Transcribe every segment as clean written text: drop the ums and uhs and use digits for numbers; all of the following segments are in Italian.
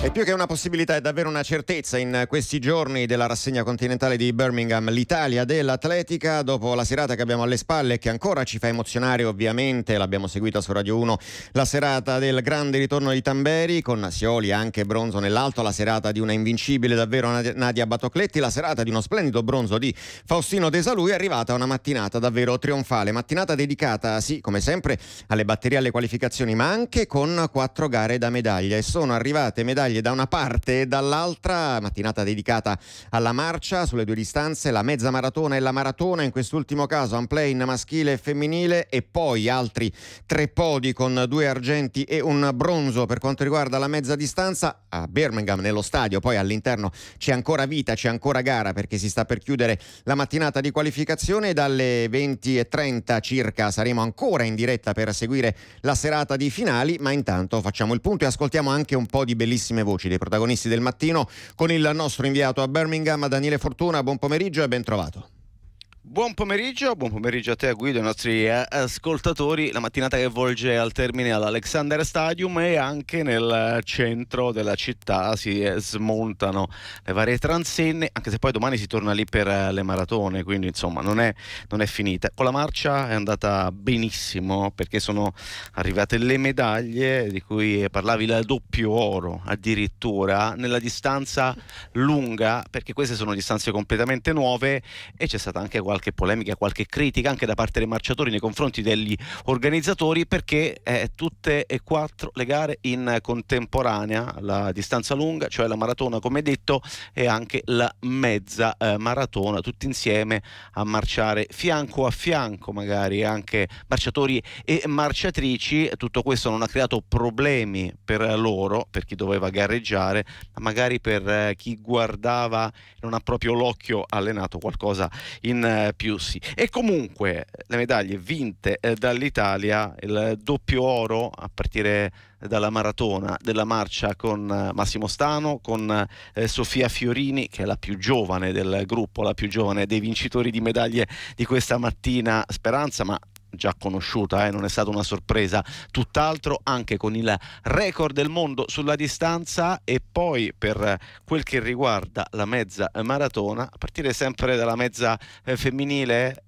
È più che una possibilità, è davvero una certezza in questi giorni della rassegna continentale di Birmingham, l'Italia dell'atletica. Dopo la serata che abbiamo alle spalle e che ancora ci fa emozionare, ovviamente l'abbiamo seguita su Radio 1, la serata del grande ritorno di Tamberi con Sioli anche bronzo nell'alto, la serata di una invincibile davvero Nadia Batocletti, la serata di uno splendido bronzo di Faustino Desalù. È arrivata una mattinata davvero trionfale, mattinata dedicata sì come sempre alle batterie, alle qualificazioni, ma anche con 4 gare da medaglia, e sono arrivate medaglie da una parte e dall'altra. Mattinata dedicata alla marcia sulle 2 distanze, la mezza maratona e la maratona, in quest'ultimo caso unplane maschile e femminile, e poi altri 3 podi con 2 argenti e un bronzo per quanto riguarda la mezza distanza a Birmingham, nello stadio. Poi all'interno c'è ancora vita, c'è ancora gara, perché si sta per chiudere la mattinata di qualificazione. Dalle 20:30 circa saremo ancora in diretta per seguire la serata di finali, ma intanto facciamo il punto e ascoltiamo anche un po' di bellissime voci dei protagonisti del mattino con il nostro inviato a Birmingham, Daniele Fortuna. Buon pomeriggio e ben trovato. Buon pomeriggio a te Guido, ai nostri ascoltatori. La mattinata che volge al termine all'Alexander Stadium, e anche nel centro della città si smontano le varie transenne, anche se poi domani si torna lì per le maratone, quindi insomma non è finita. Con la marcia è andata benissimo, perché sono arrivate le medaglie di cui parlavi, il doppio oro addirittura nella distanza lunga, perché queste sono distanze completamente nuove, e c'è stata anche qualche polemica, qualche critica anche da parte dei marciatori nei confronti degli organizzatori, perché tutte e 4 le gare in contemporanea, la distanza lunga, cioè la maratona come detto, e anche la mezza maratona, tutti insieme a marciare fianco a fianco, magari anche marciatori e marciatrici. Tutto questo non ha creato problemi per loro, per chi doveva gareggiare, ma magari per chi guardava e non ha proprio l'occhio allenato, qualcosa in più sì. E comunque le medaglie vinte dall'Italia, il doppio oro a partire dalla maratona della marcia con Massimo Stano, con Sofia Fiorini, che è la più giovane del gruppo, la più giovane dei vincitori di medaglie di questa mattina, Speranza, ma già conosciuta, non è stata una sorpresa, tutt'altro, anche con il record del mondo sulla distanza. E poi per quel che riguarda la mezza maratona, a partire sempre dalla mezza femminile,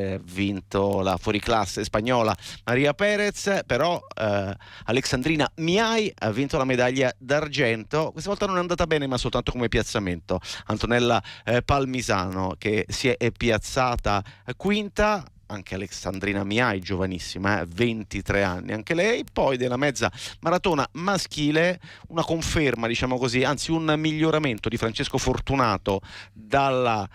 vinto la fuoriclasse spagnola Maria Perez, però Alexandrina Miai ha vinto la medaglia d'argento. Questa volta non è andata bene, ma soltanto come piazzamento. Antonella Palmisano, che si è piazzata quinta. Anche Alexandrina Miai, giovanissima, 23 anni anche lei. Poi della mezza maratona maschile una conferma, diciamo così, anzi un miglioramento di Francesco Fortunato dalla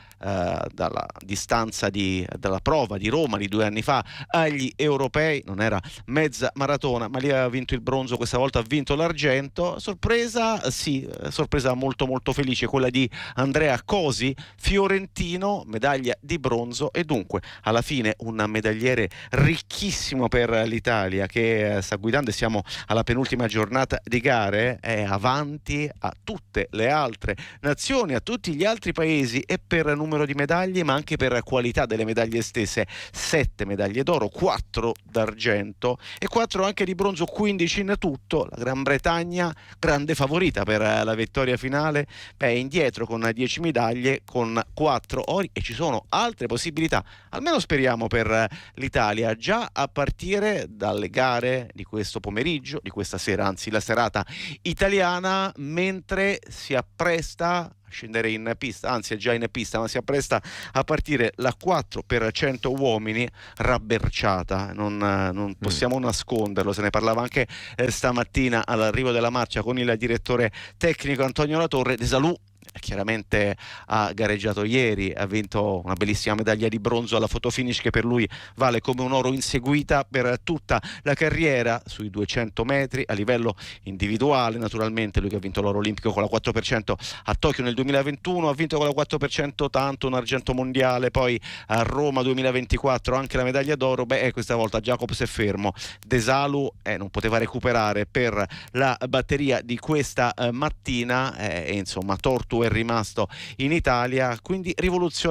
distanza dalla prova di Roma di 2 anni fa agli europei. Non era mezza maratona, ma lì aveva vinto il bronzo, questa volta ha vinto l'argento. Sorpresa, sì, sorpresa molto molto felice quella di Andrea Cosi, fiorentino, medaglia di bronzo. E dunque alla fine un medagliere ricchissimo per l'Italia, che sta guidando, e siamo alla penultima giornata di gare, è avanti a tutte le altre nazioni, a tutti gli altri paesi, e per numero di medaglie ma anche per qualità delle medaglie stesse. 7 medaglie d'oro, 4 d'argento e 4 anche di bronzo, 15 in tutto. La Gran Bretagna grande favorita per la vittoria finale, è indietro con 10 medaglie, con 4 ori, e ci sono altre possibilità, almeno speriamo, per l'Italia, già a partire dalle gare di questo pomeriggio, di questa sera, anzi la serata italiana, mentre si appresta a scendere in pista, anzi è già in pista, ma si appresta a partire la 4 per 100 uomini, rabberciata, non possiamo nasconderlo. Se ne parlava anche stamattina all'arrivo della marcia con il direttore tecnico Antonio Latorre. Desalù chiaramente ha gareggiato ieri, ha vinto una bellissima medaglia di bronzo alla fotofinish, che per lui vale come un oro inseguita per tutta la carriera sui 200 metri a livello individuale. Naturalmente lui che ha vinto l'oro olimpico con la 4% a Tokyo nel 2021, ha vinto con la 4% tanto un argento mondiale, poi a Roma 2024 anche la medaglia d'oro. Questa volta Jacobs è fermo, Desalù non poteva recuperare per la batteria di questa mattina, e insomma Tortu è rimasto in Italia. Quindi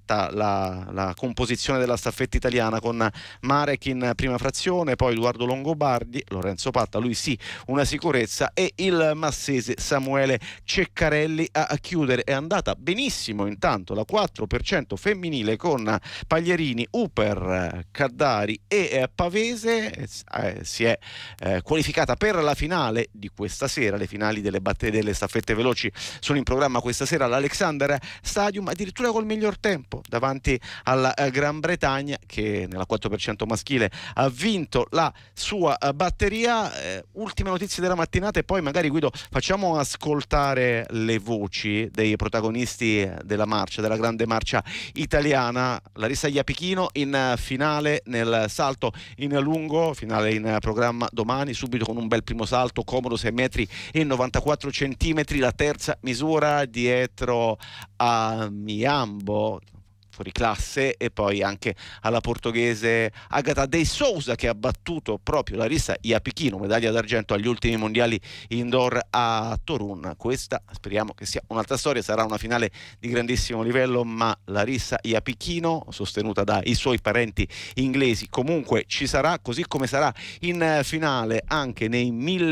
la composizione della staffetta italiana, con Marek in prima frazione, poi Edoardo Longobardi, Lorenzo Patta, lui sì, una sicurezza, e il massese Samuele Ceccarelli a chiudere. È andata benissimo intanto la 4% femminile con Paglierini, Uper, Caddari e Pavese. Si è qualificata per la finale di questa sera. Le finali delle staffette veloci sono in programma questa sera all'Alexander Stadium, addirittura col miglior tempo davanti alla Gran Bretagna, che nella 4% maschile ha vinto la sua batteria. Ultime notizie della mattinata, e poi magari, Guido, facciamo ascoltare le voci dei protagonisti della grande marcia italiana. Larissa Iapichino in finale nel salto in lungo, finale in programma domani, subito con un bel primo salto comodo, 6 metri e 94 centimetri, la terza misura dietro a Miambo, fuori classe, e poi anche alla portoghese Agatha De Souza, che ha battuto proprio Larissa Iapichino, medaglia d'argento agli ultimi mondiali indoor a Torun. Questa speriamo che sia un'altra storia, sarà una finale di grandissimo livello, ma Larissa Iapichino, sostenuta dai suoi parenti inglesi, comunque ci sarà, così come sarà in finale anche nei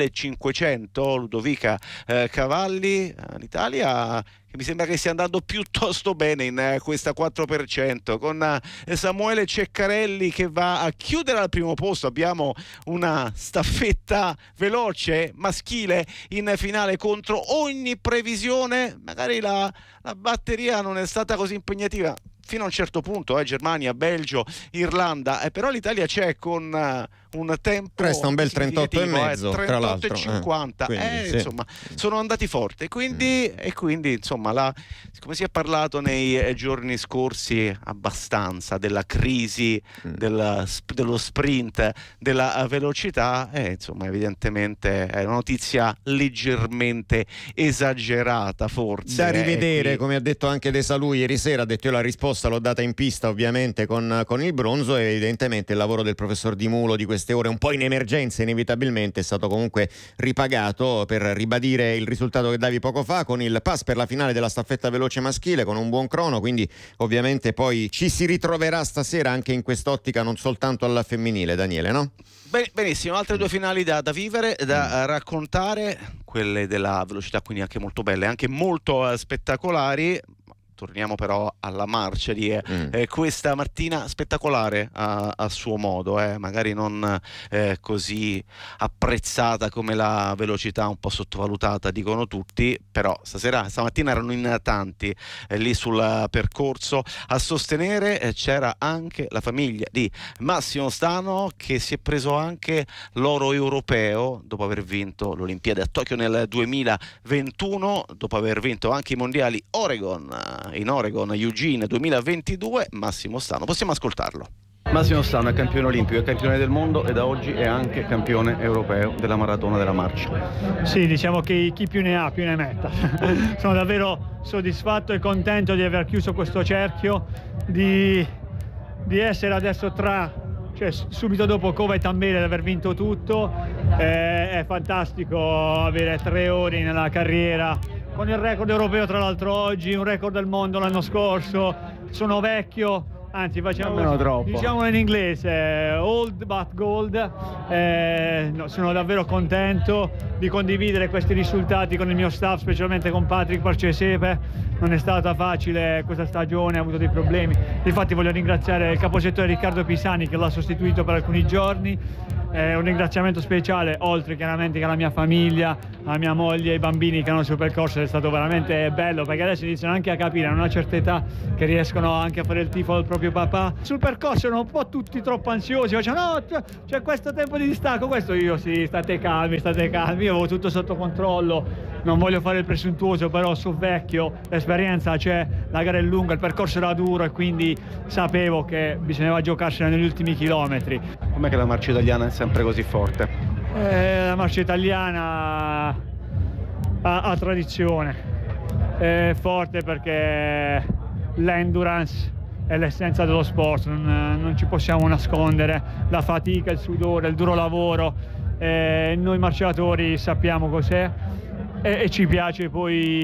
1500 Ludovica Cavalli. L'Italia, che mi sembra che stia andando piuttosto bene in questa 4%, con Samuele Ceccarelli che va a chiudere al primo posto. Abbiamo una staffetta veloce maschile in finale contro ogni previsione. Magari la batteria non è stata così impegnativa fino a un certo punto, Germania, Belgio, Irlanda, però l'Italia c'è con un tempo, resta un bel 38,5 tra l'altro, 50, sì. Insomma, sono andati forte, quindi insomma, come si è parlato nei giorni scorsi abbastanza della crisi dello sprint, della velocità, insomma, evidentemente è una notizia leggermente esagerata, forse da rivedere, come ha detto anche De Salù ieri sera. Ha detto: io la risposta l'ho data in pista, ovviamente con il bronzo, e evidentemente il lavoro del professor Di Mulo di queste ore, un po' in emergenza inevitabilmente, è stato comunque ripagato per ribadire il risultato che davi poco fa, con il pass per la finale della staffetta veloce maschile con un buon crono. Quindi ovviamente poi ci si ritroverà stasera anche in quest'ottica, non soltanto alla femminile, Daniele, no? Benissimo, altre due finali da vivere, da raccontare, quelle della velocità, quindi anche molto belle, anche molto spettacolari. Torniamo però alla marcia di questa mattina, spettacolare a suo modo, magari non così apprezzata come la velocità, un po' sottovalutata, dicono tutti, però stamattina erano in tanti lì sul percorso a sostenere. C'era anche la famiglia di Massimo Stano, che si è preso anche l'oro europeo dopo aver vinto l'Olimpiade a Tokyo nel 2021, dopo aver vinto anche i mondiali in Oregon, Eugene 2022. Massimo Stano, possiamo ascoltarlo. Massimo Stano è campione olimpico, è campione del mondo e da oggi è anche campione europeo della maratona della marcia. Sì, diciamo che chi più ne ha più ne metta. Sono davvero soddisfatto e contento di aver chiuso questo cerchio, di essere adesso subito dopo Cova e Tamberi, di aver vinto tutto. È fantastico avere 3 ore nella carriera, con il record europeo tra l'altro oggi, un record del mondo l'anno scorso. Sono vecchio, anzi diciamo in inglese, old but gold. Sono davvero contento di condividere questi risultati con il mio staff, specialmente con Patrick Parcesepe. Non è stata facile questa stagione, ha avuto dei problemi. Infatti voglio ringraziare il caposettore Riccardo Pisani, che l'ha sostituito per alcuni giorni. Un ringraziamento speciale, oltre chiaramente che alla mia famiglia, alla mia moglie, ai bambini che hanno sul percorso. È stato veramente bello, perché adesso iniziano anche a capire, a una certa età, che riescono anche a fare il tifo del proprio papà. Sul percorso erano un po' tutti troppo ansiosi, facevano: no, c'è questo tempo di distacco, questo. Io: sì, state calmi, io avevo tutto sotto controllo, non voglio fare il presuntuoso, però sono vecchio, l'esperienza c'è, la gara è lunga, il percorso era duro e quindi sapevo che bisognava giocarsela negli ultimi chilometri. Com'è che la marcia italiana è sempre così forte? La marcia italiana ha tradizione, è forte perché l'endurance è l'essenza dello sport, non ci possiamo nascondere la fatica, il sudore, il duro lavoro. Noi marciatori sappiamo cos'è e ci piace poi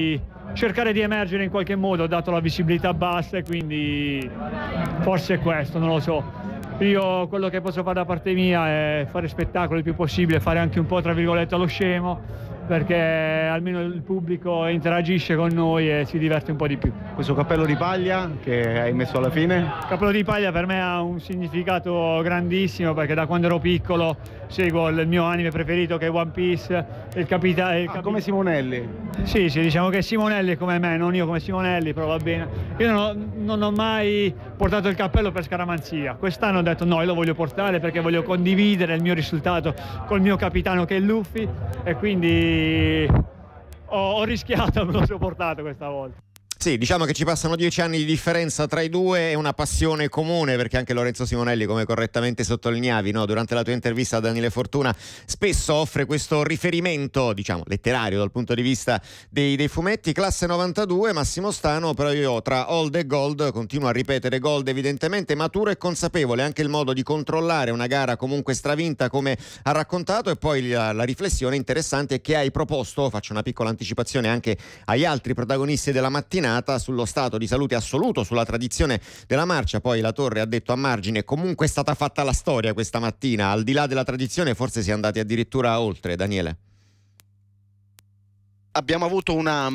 cercare di emergere in qualche modo, ho dato la visibilità bassa e quindi forse è questo, non lo so. Io quello che posso fare da parte mia è fare spettacolo il più possibile, fare anche un po' tra virgolette lo scemo, perché almeno il pubblico interagisce con noi e si diverte un po' di più. Questo cappello di paglia che hai messo alla fine? Il cappello di paglia per me ha un significato grandissimo, perché da quando ero piccolo seguo il mio anime preferito che è One Piece, come Simonelli? Sì, diciamo che Simonelli è come me, non io come Simonelli, però va bene. Io non ho mai portato il cappello per scaramanzia. Quest'anno ho detto no, io lo voglio portare perché voglio condividere il mio risultato col mio capitano che è Luffy, e quindi ho rischiato, me lo sono portato questa volta. Sì, diciamo che ci passano 10 anni di differenza tra i due e una passione comune, perché anche Lorenzo Simonelli, come correttamente sottolineavi, no, durante la tua intervista a Daniele Fortuna, spesso offre questo riferimento, diciamo, letterario dal punto di vista dei fumetti. Classe 92, Massimo Stano, però io tra old e gold continuo a ripetere gold, evidentemente maturo e consapevole, anche il modo di controllare una gara comunque stravinta come ha raccontato, e poi la riflessione interessante che hai proposto, faccio una piccola anticipazione anche agli altri protagonisti della mattinata, sullo stato di salute assoluto, sulla tradizione della marcia. Poi la Torre ha detto a margine: comunque è stata fatta la storia questa mattina, al di là della tradizione forse si è andati addirittura oltre. Daniele? Abbiamo avuto una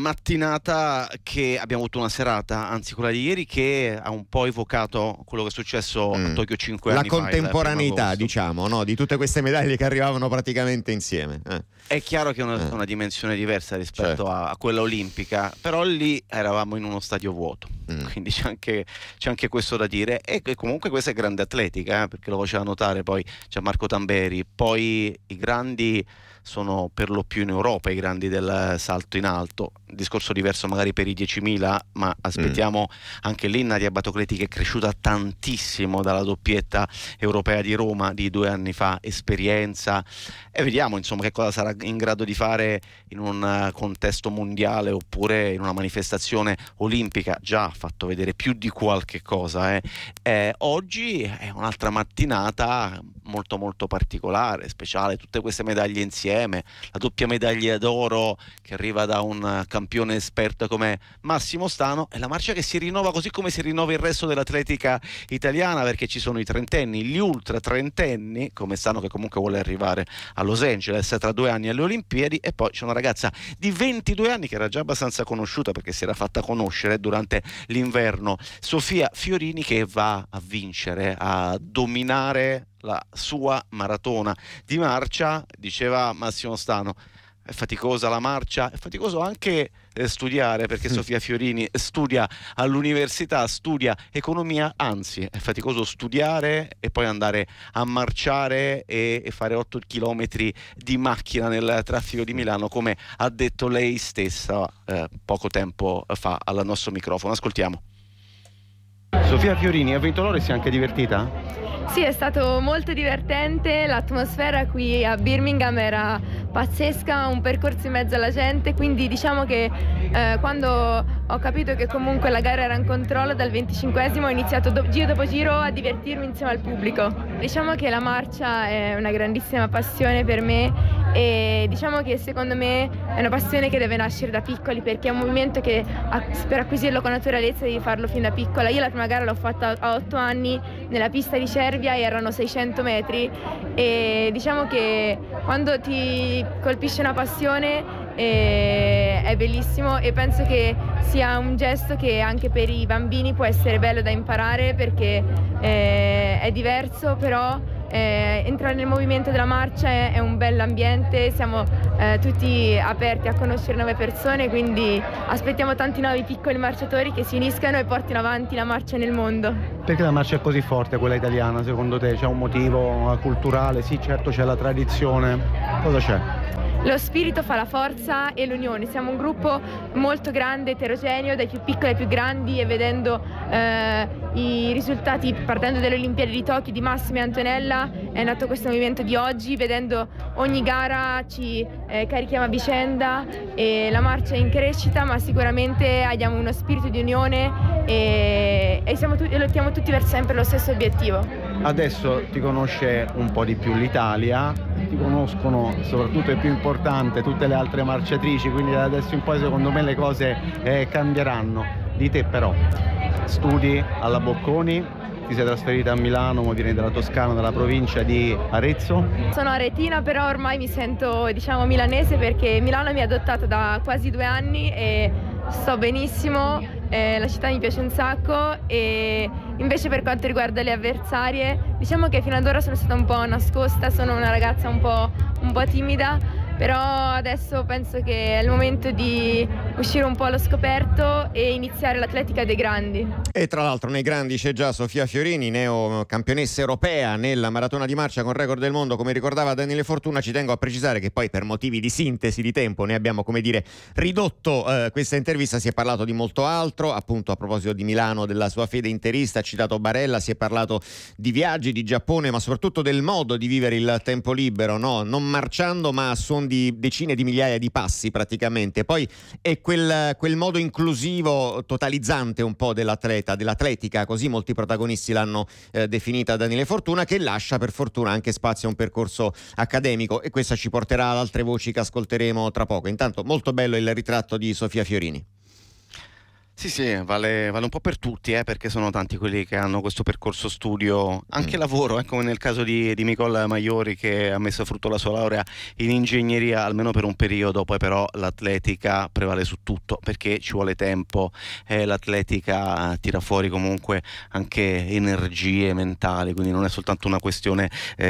serata, anzi quella di ieri, che ha un po' evocato quello che è successo a Tokyo 5 anni fa. La contemporaneità, diciamo, no? Di tutte queste medaglie che arrivavano praticamente insieme. È chiaro che è una dimensione diversa rispetto a quella olimpica, però lì eravamo in uno stadio vuoto, quindi c'è anche questo da dire. E comunque questa è grande atletica, perché lo faceva notare poi c'è Marco Tamberi. Poi i grandi sono per lo più in Europa, i grandi del salto in alto. Discorso diverso magari per i 10.000, ma aspettiamo anche lì Nadia Batocleti, che è cresciuta tantissimo dalla doppietta europea di Roma di 2 anni fa, esperienza, e vediamo insomma che cosa sarà in grado di fare in un contesto mondiale oppure in una manifestazione olimpica. Già ha fatto vedere più di qualche cosa. Oggi è un'altra mattinata molto molto particolare, speciale, tutte queste medaglie insieme, la doppia medaglia d'oro che arriva da un campione esperto come Massimo Stano, e la marcia che si rinnova così come si rinnova il resto dell'atletica italiana, perché ci sono i trentenni, gli ultra trentenni come Stano, che comunque vuole arrivare a Los Angeles tra 2 anni alle Olimpiadi, e poi c'è una ragazza di 22 anni che era già abbastanza conosciuta perché si era fatta conoscere durante l'inverno, Sofia Fiorini, che va a vincere, a dominare la sua maratona di marcia. Diceva Massimo Stano: è faticosa la marcia, è faticoso anche studiare, perché Sofia Fiorini studia all'università, studia economia, anzi è faticoso studiare e poi andare a marciare e fare 8 chilometri di macchina nel traffico di Milano, come ha detto lei stessa poco tempo fa al nostro microfono. Ascoltiamo. Sofia Fiorini ha vinto l'oro e si è anche divertita? Sì, è stato molto divertente, l'atmosfera qui a Birmingham era pazzesca, un percorso in mezzo alla gente, quindi diciamo che quando ho capito che comunque la gara era in controllo, dal 25esimo ho iniziato giro dopo giro a divertirmi insieme al pubblico. Diciamo che la marcia è una grandissima passione per me, e diciamo che secondo me è una passione che deve nascere da piccoli, perché è un movimento che per acquisirlo con naturalezza devi farlo fin da piccola. Io la prima gara l'ho fatta a 8 anni nella pista di Cervia, erano 600 metri, e diciamo che quando ti colpisce una passione è bellissimo, e penso che sia un gesto che anche per i bambini può essere bello da imparare, perché è diverso, però entrare nel movimento della marcia è un bell'ambiente, siamo tutti aperti a conoscere nuove persone, quindi aspettiamo tanti nuovi piccoli marciatori che si uniscano e portino avanti la marcia nel mondo. Perché la marcia è così forte, quella italiana, secondo te? C'è un motivo culturale? Sì, certo, c'è la tradizione. Cosa c'è? Lo spirito fa la forza e l'unione. Siamo un gruppo molto grande, eterogeneo, dai più piccoli ai più grandi, e vedendo i risultati partendo dalle Olimpiadi di Tokyo di Massimo e Antonella è nato questo movimento di oggi. Vedendo ogni gara ci carichiamo a vicenda, e la marcia è in crescita, ma sicuramente abbiamo uno spirito di unione e lottiamo tutti per sempre lo stesso obiettivo. Adesso ti conosce un po' di più l'Italia, ti conoscono, soprattutto è più importante, tutte le altre marciatrici, quindi da adesso in poi secondo me le cose cambieranno. Di te però, studi alla Bocconi, ti sei trasferita a Milano, vieni dalla Toscana, dalla provincia di Arezzo. Sono aretina, però ormai mi sento, diciamo, milanese, perché Milano mi ha adottato da quasi 2 anni e sto benissimo. La città mi piace un sacco, e invece per quanto riguarda le avversarie, diciamo che fino ad ora sono stata un po' nascosta, sono una ragazza un po' timida, però adesso penso che è il momento di uscire un po' allo scoperto e iniziare l'atletica dei grandi. E tra l'altro nei grandi c'è già Sofia Fiorini, neo campionessa europea nella maratona di marcia con record del mondo, come ricordava Daniele Fortuna. Ci tengo a precisare che poi per motivi di sintesi di tempo ne abbiamo, come dire, ridotto questa intervista. Si è parlato di molto altro, appunto a proposito di Milano, della sua fede interista, ha citato Barella, si è parlato di viaggi, di Giappone, ma soprattutto del modo di vivere il tempo libero, no? Non marciando ma a suon di decine di migliaia di passi praticamente. Poi è quel modo inclusivo, totalizzante un po' dell'atletica, così molti protagonisti l'hanno definita Daniele Fortuna, che lascia per fortuna anche spazio a un percorso accademico, e questa ci porterà ad altre voci che ascolteremo tra poco. Intanto molto bello il ritratto di Sofia Fiorini. Sì, vale un po' per tutti, perché sono tanti quelli che hanno questo percorso studio, anche lavoro, come nel caso di Nicole Maiori, che ha messo a frutto la sua laurea in ingegneria almeno per un periodo. Poi però l'atletica prevale su tutto, perché ci vuole tempo, l'atletica tira fuori comunque anche energie mentali, quindi non è soltanto una questione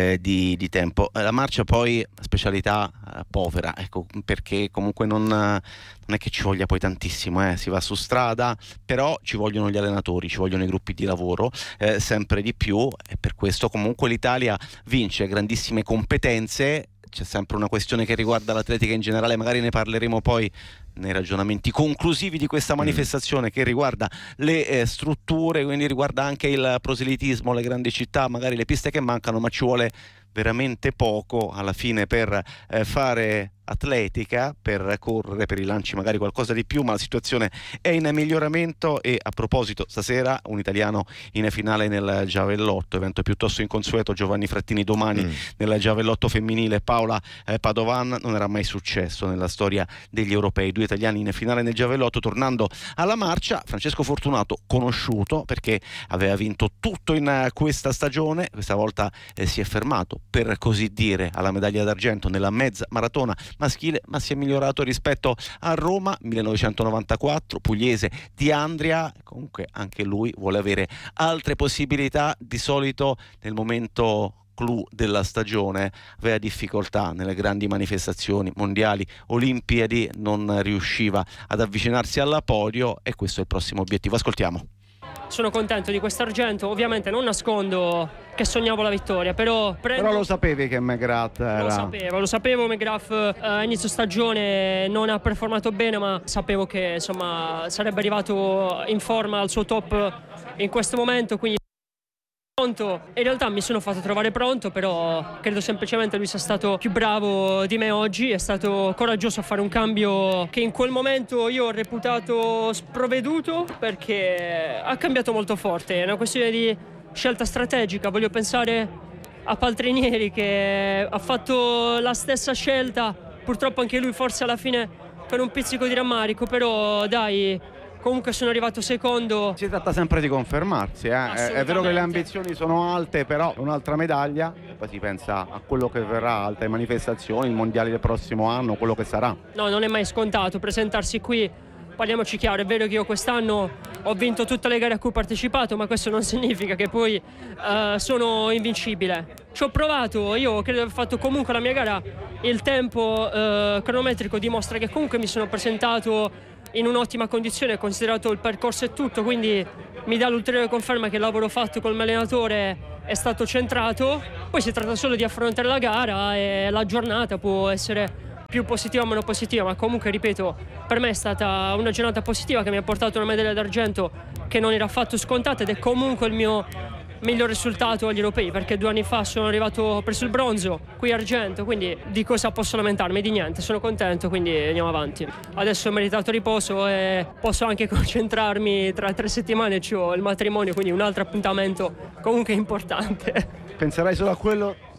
di tempo. La marcia poi specialità povera, ecco, perché comunque non è che ci voglia poi tantissimo, si va su strada, però ci vogliono gli allenatori, ci vogliono i gruppi di lavoro sempre di più, e per questo comunque l'Italia vince grandissime competenze. C'è sempre una questione che riguarda l'atletica in generale, magari ne parleremo poi nei ragionamenti conclusivi di questa manifestazione, che riguarda le strutture, quindi riguarda anche il proselitismo, le grandi città, magari le piste che mancano, ma ci vuole veramente poco alla fine per fare atletica, per correre, per i lanci magari qualcosa di più, ma la situazione è in miglioramento. E a proposito, stasera un italiano in finale nel giavellotto, evento piuttosto inconsueto, Giovanni Frattini domani nel giavellotto femminile, Paola Padovan. Non era mai successo nella storia degli europei, 2 italiani in finale nel giavellotto. Tornando alla marcia, Francesco Fortunato, conosciuto perché aveva vinto tutto in questa stagione, questa volta si è fermato, per così dire, alla medaglia d'argento nella mezza maratona maschile, ma si è migliorato rispetto a Roma 1994, pugliese di Andria. Comunque anche lui vuole avere altre possibilità. Di solito nel momento clou della stagione aveva difficoltà nelle grandi manifestazioni mondiali, Olimpiadi, non riusciva ad avvicinarsi alla podio, e questo è il prossimo obiettivo. Ascoltiamo. Sono contento di quest'argento, ovviamente non nascondo che sognavo la vittoria, però lo sapevi che McGrath era... Lo sapevo, McGrath a inizio stagione non ha performato bene, ma sapevo che insomma sarebbe arrivato in forma al suo top in questo momento, quindi pronto. In realtà mi sono fatto trovare pronto, però credo semplicemente lui sia stato più bravo di me oggi, è stato coraggioso a fare un cambio che in quel momento io ho reputato sprovveduto, perché ha cambiato molto forte, è una questione di scelta strategica. Voglio pensare a Paltrinieri, che ha fatto la stessa scelta, purtroppo anche lui forse alla fine per un pizzico di rammarico, però dai, comunque sono arrivato secondo. Si tratta sempre di confermarsi, È vero che le ambizioni sono alte, però un'altra medaglia, poi si pensa a quello che verrà, altre manifestazioni, il mondiale del prossimo anno, quello che sarà. No, non è mai scontato presentarsi qui. Parliamoci chiaro, è vero che io quest'anno ho vinto tutte le gare a cui ho partecipato, ma questo non significa che poi sono invincibile. Ci ho provato, io credo di aver fatto comunque la mia gara. Il tempo cronometrico dimostra che comunque mi sono presentato in un'ottima condizione, considerato il percorso e tutto, quindi mi dà l'ulteriore conferma che il lavoro fatto col mio allenatore è stato centrato. Poi si tratta solo di affrontare la gara, e la giornata può essere più positiva o meno positiva, ma comunque, ripeto, per me è stata una giornata positiva che mi ha portato una medaglia d'argento che non era affatto scontata, ed è comunque il mio miglior risultato agli europei, perché 2 anni fa sono arrivato, ho preso il bronzo, qui argento, quindi di cosa posso lamentarmi? Di niente, sono contento, quindi andiamo avanti. Adesso ho meritato riposo e posso anche concentrarmi. Tra 3 settimane c'ho il matrimonio, quindi un altro appuntamento comunque importante. Penserai solo a quello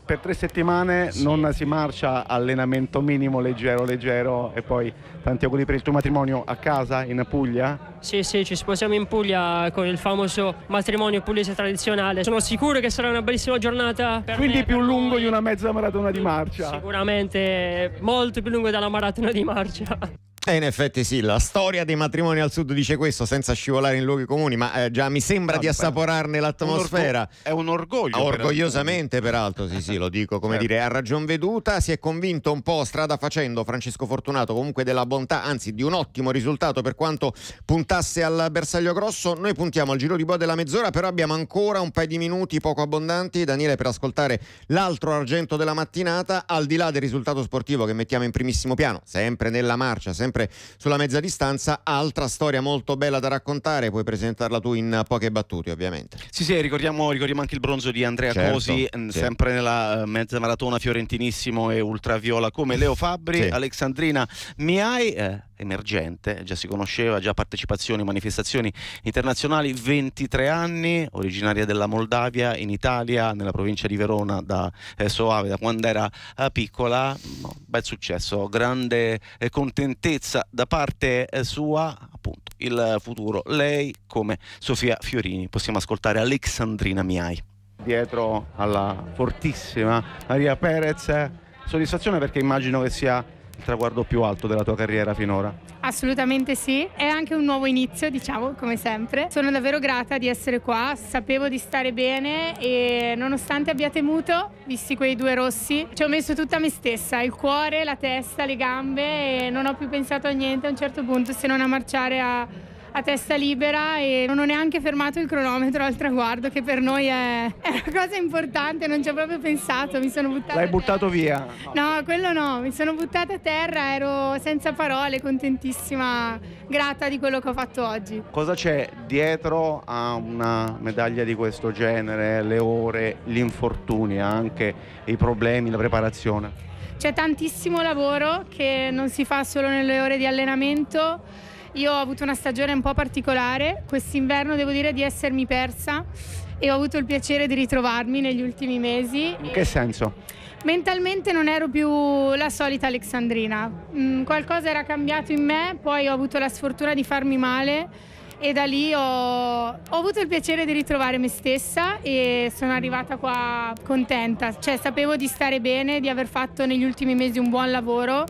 per 3 settimane non si marcia, allenamento minimo leggero e poi tanti auguri per il tuo matrimonio a casa in Puglia? Sì, ci sposiamo in Puglia con il famoso matrimonio pugliese tradizionale. Sono sicuro che sarà una bellissima giornata per Quindi me, più per lungo noi. di una mezza maratona di marcia? Sicuramente molto più lungo della maratona di marcia. E in effetti sì, la storia dei matrimoni al sud dice questo, senza scivolare in luoghi comuni, ma già mi sembra di assaporarne l'atmosfera. È un orgoglio. Orgogliosamente peraltro, sì, lo dico come Certo. dire a ragion veduta. Si è convinto un po' strada facendo Francesco Fortunato comunque della bontà, anzi di un ottimo risultato per quanto puntasse al bersaglio grosso. Noi puntiamo al giro di boa della mezz'ora, però abbiamo ancora un paio di minuti poco abbondanti, Daniele, per ascoltare l'altro argento della mattinata, al di là del risultato sportivo che mettiamo in primissimo piano, sempre nella marcia, sempre sulla mezza distanza. Altra storia molto bella da raccontare, puoi presentarla tu in poche battute ovviamente. Sì, ricordiamo anche il bronzo di Andrea Certo, Cosi, sì. sempre nella mezza maratona fiorentinissimo e ultraviola come Leo Fabbri. Sì. Alexandrina Miai, emergente, già si conosceva, già partecipazioni, manifestazioni internazionali, 23 anni, originaria della Moldavia, in Italia, nella provincia di Verona da Soave, da quando era piccola. Bel successo, grande contentezza da parte sua, appunto il futuro. Lei come Sofia Fiorini. Possiamo ascoltare Alexandrina Miai. Dietro alla fortissima Maria Perez, soddisfazione perché immagino che sia il traguardo più alto della tua carriera finora. Assolutamente sì, è anche un nuovo inizio, diciamo, come sempre. Sono davvero grata di essere qua, sapevo di stare bene e nonostante abbia temuto, visti quei 2 rossi, ci ho messo tutta me stessa, il cuore, la testa, le gambe e non ho più pensato a niente a un certo punto se non a marciare a testa libera e non ho neanche fermato il cronometro al traguardo, che per noi è una cosa importante, non ci ho proprio pensato, mi sono buttata L'hai a terra. buttato via? No, quello no, mi sono buttata a terra, ero senza parole, contentissima, grata di quello che ho fatto oggi. Cosa c'è dietro a una medaglia di questo genere? Le ore, gli infortuni, anche i problemi, la preparazione? C'è tantissimo lavoro che non si fa solo nelle ore di allenamento. Io ho avuto una stagione un po' particolare, quest'inverno devo dire di essermi persa e ho avuto il piacere di ritrovarmi negli ultimi mesi. In che senso? Mentalmente non ero più la solita Alexandrina, qualcosa era cambiato in me, poi ho avuto la sfortuna di farmi male e da lì ho avuto il piacere di ritrovare me stessa e sono arrivata qua contenta, cioè sapevo di stare bene, di aver fatto negli ultimi mesi un buon lavoro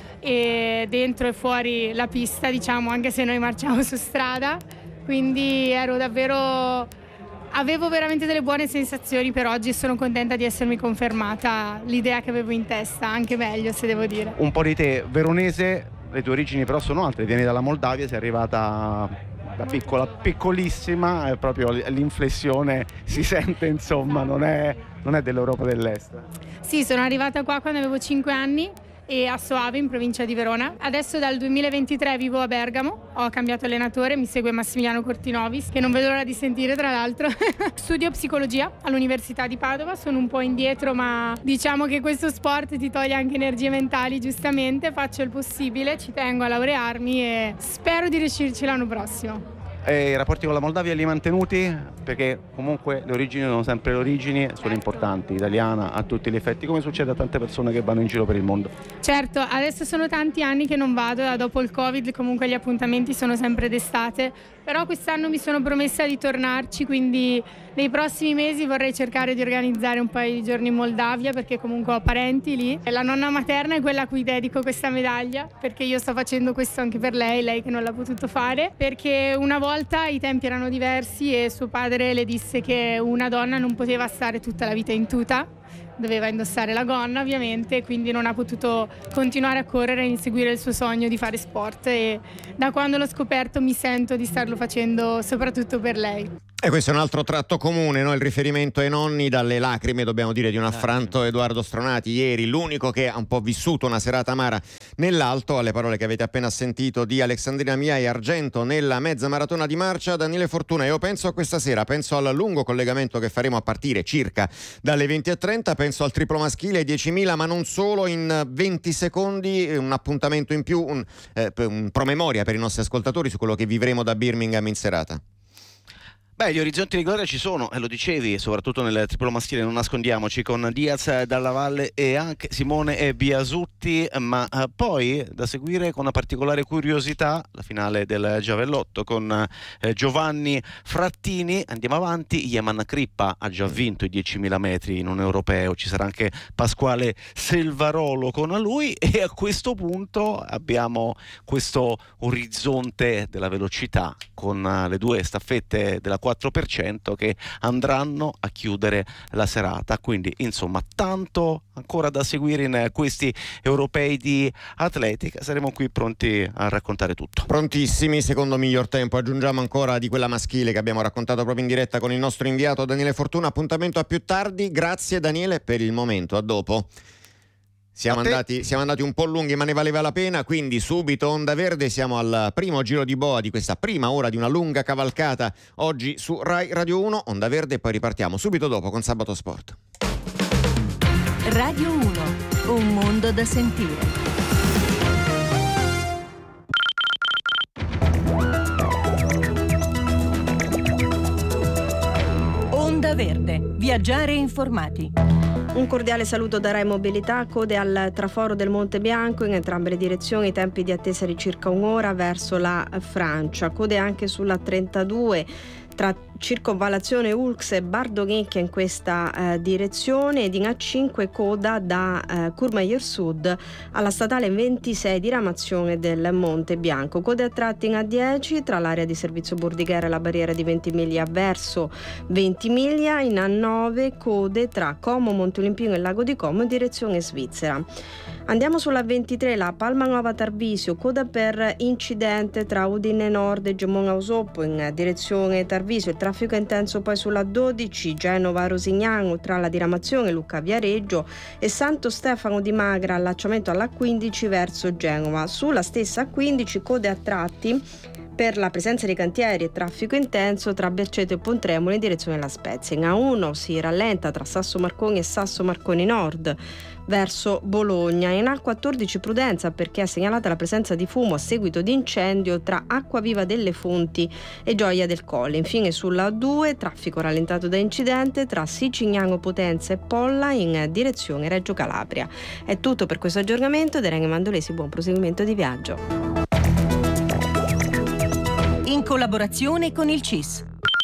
e dentro e fuori la pista, diciamo, anche se noi marciamo su strada, quindi avevo veramente delle buone sensazioni per oggi e sono contenta di essermi confermata l'idea che avevo in testa, anche meglio se devo dire. Un po' di te, veronese, le tue origini però sono altre, vieni dalla Moldavia, sei arrivata da piccola, piccolissima, proprio l'inflessione si sente, insomma, non è dell'Europa dell'Est. Sì, sono arrivata qua quando avevo 5 anni e a Soave in provincia di Verona. Adesso dal 2023 vivo a Bergamo, ho cambiato allenatore, mi segue Massimiliano Cortinovis, che non vedo l'ora di sentire tra l'altro. Studio psicologia all'Università di Padova, sono un po' indietro ma diciamo che questo sport ti toglie anche energie mentali, giustamente, faccio il possibile, ci tengo a laurearmi e spero di riuscirci l'anno prossimo. E i rapporti con la Moldavia li hai mantenuti? Perché comunque le origini sono sempre le origini, sono importanti, italiana a tutti gli effetti, come succede a tante persone che vanno in giro per il mondo. Certo, adesso sono tanti anni che non vado, dopo il Covid comunque gli appuntamenti sono sempre d'estate, però quest'anno mi sono promessa di tornarci, quindi nei prossimi mesi vorrei cercare di organizzare un paio di giorni in Moldavia perché comunque ho parenti lì. La nonna materna è quella a cui dedico questa medaglia perché io sto facendo questo anche per lei che non l'ha potuto fare, perché una volta i tempi erano diversi e suo padre le disse che una donna non poteva stare tutta la vita in tuta, doveva indossare la gonna ovviamente, quindi non ha potuto continuare a correre e inseguire il suo sogno di fare sport e da quando l'ho scoperto mi sento di starlo facendo soprattutto per lei. E questo è un altro tratto comune, no? Il riferimento ai nonni, dalle lacrime, dobbiamo dire, di un affranto Edoardo Stronati ieri, l'unico che ha un po' vissuto una serata amara nell'alto, alle parole che avete appena sentito di Alexandrina Miai, argento nella mezza maratona di marcia. Daniele Fortuna, io penso a questa sera, penso al lungo collegamento che faremo a partire circa dalle 20:30, penso al triplo maschile, 10.000, ma non solo, in 20 secondi un appuntamento in più, un promemoria per i nostri ascoltatori su quello che vivremo da Birmingham in serata. Beh, gli orizzonti di gloria ci sono, e lo dicevi, soprattutto nel triplo maschile, non nascondiamoci, con Diaz Dalla Valle e anche Simone Biasutti, ma poi da seguire con una particolare curiosità la finale del giavellotto con Giovanni Frattini. Andiamo avanti, Yeman Crippa ha già vinto i 10.000 metri in un europeo, ci sarà anche Pasquale Selvarolo con lui, e a questo punto abbiamo questo orizzonte della velocità con le due staffette della 4% che andranno a chiudere la serata. Quindi insomma tanto ancora da seguire in questi europei di atletica. Saremo qui pronti a raccontare tutto. Prontissimi, secondo miglior tempo. Aggiungiamo ancora di quella maschile che abbiamo raccontato proprio in diretta con il nostro inviato Daniele Fortuna. Appuntamento a più tardi. Grazie Daniele per il momento, a dopo. Siamo andati un po' lunghi, ma ne valeva la pena, quindi subito Onda Verde. Siamo al primo giro di boa di questa prima ora di una lunga cavalcata oggi su Rai Radio 1, Onda Verde, e poi ripartiamo subito dopo con Sabato Sport. Radio 1, un mondo da sentire. Onda Verde, viaggiare informati. Un cordiale saluto da Rai Mobilità. Code al traforo del Monte Bianco in entrambe le direzioni, tempi di attesa di circa un'ora verso la Francia. Code anche sulla 32 tra circonvallazione Ulx e Bardoghecchia in questa direzione, ed in A5 coda da Courmayeur Sud alla statale 26 diramazione del Monte Bianco. Code a tratti in A10 tra l'area di servizio Bordighera e la barriera di Ventimiglia verso Ventimiglia. In A9 code tra Como, Monteolimpino e Lago di Como in direzione Svizzera. Andiamo sulla 23, la Palma Nuova Tarvisio, coda per incidente tra Udine Nord e Gemona Usoppo in direzione Tarvisio. Il traffico è intenso poi sulla 12, Genova Rosignano tra la diramazione Lucca Viareggio e Santo Stefano di Magra, allacciamento alla 15 verso Genova. Sulla stessa 15 code a tratti per la presenza di cantieri e traffico intenso tra Berceto e Pontremolo in direzione La Spezia. In A1 si rallenta tra Sasso Marconi e Sasso Marconi Nord verso Bologna. In A14 prudenza perché è segnalata la presenza di fumo a seguito di incendio tra Acquaviva delle Fonti e Gioia del Colle. Infine sulla A2 traffico rallentato da incidente tra Sicignano Potenza e Polla in direzione Reggio Calabria. È tutto per questo aggiornamento. Da Irene Mandolesi, buon proseguimento di viaggio. In collaborazione con il CIS.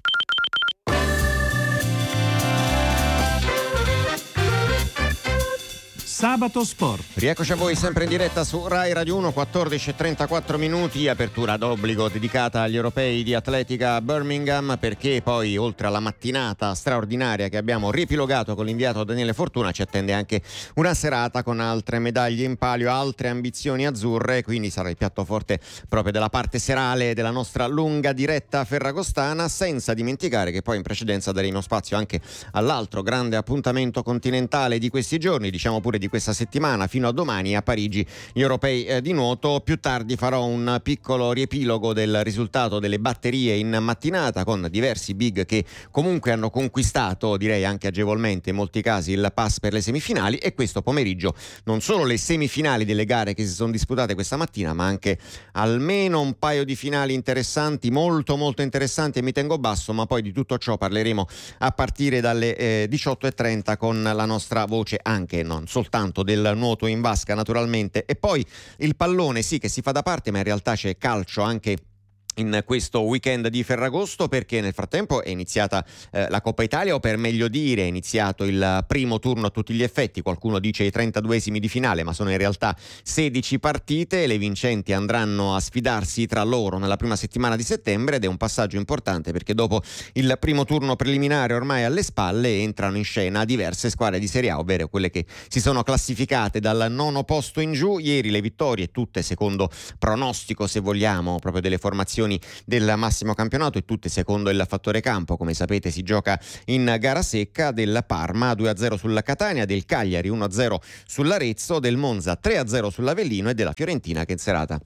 Sabato Sport. Rieccoci a voi sempre in diretta su Rai Radio 1, 14:34 minuti, apertura d'obbligo dedicata agli europei di atletica a Birmingham, perché poi oltre alla mattinata straordinaria che abbiamo riepilogato con l'inviato Daniele Fortuna ci attende anche una serata con altre medaglie in palio, altre ambizioni azzurre, quindi sarà il piatto forte proprio della parte serale della nostra lunga diretta ferragostana, senza dimenticare che poi in precedenza daremo spazio anche all'altro grande appuntamento continentale di questi giorni, diciamo pure di questa settimana, fino a domani a Parigi, gli europei di nuoto. Più tardi farò un piccolo riepilogo del risultato delle batterie in mattinata con diversi big che comunque hanno conquistato, direi anche agevolmente in molti casi, il pass per le semifinali, e questo pomeriggio non solo le semifinali delle gare che si sono disputate questa mattina, ma anche almeno un paio di finali interessanti, molto molto interessanti, e mi tengo basso, ma poi di tutto ciò parleremo a partire dalle 18:30 con la nostra voce, anche non soltanto del nuoto in vasca naturalmente. E poi il pallone, sì, che si fa da parte, ma in realtà c'è calcio anche in questo weekend di Ferragosto, perché nel frattempo è iniziata la Coppa Italia, o per meglio dire è iniziato il primo turno a tutti gli effetti. Qualcuno dice i 32esimi di finale, ma sono in realtà 16 partite. Le vincenti andranno a sfidarsi tra loro nella prima settimana di settembre, ed è un passaggio importante perché dopo il primo turno preliminare ormai alle spalle entrano in scena diverse squadre di Serie A, ovvero quelle che si sono classificate dal 9° posto in giù. Ieri le vittorie, tutte secondo pronostico, se vogliamo, proprio delle formazioni del massimo campionato, e tutte secondo il fattore campo. Come sapete si gioca in gara secca: del Parma 2-0 sulla Catania, del Cagliari 1-0 sull'Arezzo, del Monza 3-0 sull'Avellino e della Fiorentina che in serata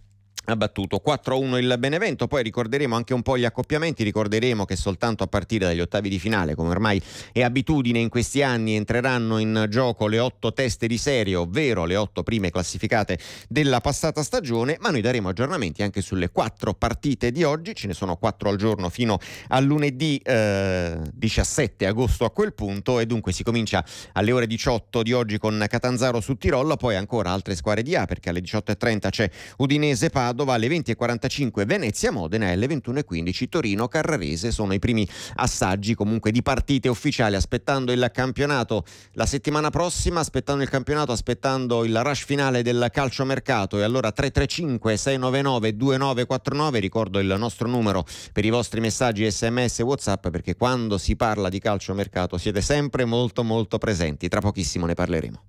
ha battuto 4-1 il Benevento. Poi ricorderemo anche un po' gli accoppiamenti, ricorderemo che soltanto a partire dagli ottavi di finale, come ormai è abitudine in questi anni, entreranno in gioco le 8 teste di serie, ovvero le 8 prime classificate della passata stagione, ma noi daremo aggiornamenti anche sulle 4 partite di oggi. Ce ne sono 4 al giorno fino a lunedì 17 agosto a quel punto, e dunque si comincia alle ore 18 di oggi con Catanzaro su Tirol, poi ancora altre squadre di A, perché alle 18:30 c'è Udinese Padova, alle 20:45 Venezia Modena e alle 21:15 Torino Carrarese. Sono i primi assaggi comunque di partite ufficiali, aspettando il campionato la settimana prossima, aspettando il campionato, aspettando il rush finale del calciomercato. E allora 335 699 2949, ricordo il nostro numero per i vostri messaggi SMS e WhatsApp, perché quando si parla di calciomercato siete sempre molto molto presenti. Tra pochissimo ne parleremo.